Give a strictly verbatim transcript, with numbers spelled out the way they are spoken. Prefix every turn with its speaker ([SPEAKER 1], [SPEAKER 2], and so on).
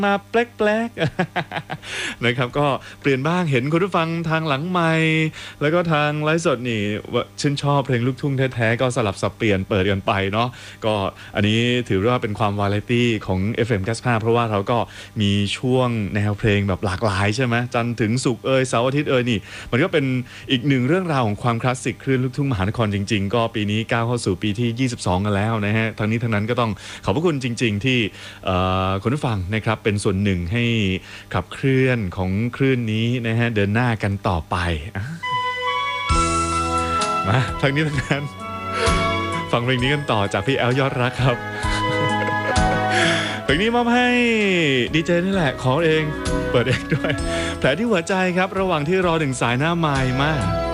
[SPEAKER 1] มาแปลกๆ นะครับก็เปลี่ยนบ้างเห็นคุณผู้ฟังทางหลังไมค์แล้วก็ทางไลฟ์สดนี่ชื่นชอบเพลงลูกทุ่งแท้ๆก็สลับสับเปลี่ยนเปิดกันไปเนาะก็อันนี้ถือว่าเป็นความวาไรตี้ของ เอฟ เอ็ม เก้าสิบห้า เพราะว่าเราก็มีช่วงแนวเพลงแบบหลากหลายใช่ไหมจันทร์ถึงศุกร์เอยเสาร์อาทิตย์เอยนี่มันก็เป็นอีกหนึ่งเรื่องราวของความคลาสสิกคลื่นลูกทุ่งมหานครจริงๆก็ปีนี้ก้าวเข้าสู่ปีที่ยี่สิบสองกันแล้วนะฮะทั้งนี้ทั้งนั้นก็ต้องขอบพระคุณจริงๆที่คุณผู้ฟังนะครับเป็นส่วนหนึ่งให้ขับเคลื่อนของคลื่นนี้นะฮะเดินหน้ากันต่อไปมาทั้งนี้ทั้งนั้นฟังเพลงนี้กันต่อจากพี่แอลยอดรักครับเพลงนี้มอบให้ดีเจนี่แหละขอเองเปิดเองด้วยแผลที่หัวใจครับระหว่างที่รอหนึ่งสายหน้าไมค์มา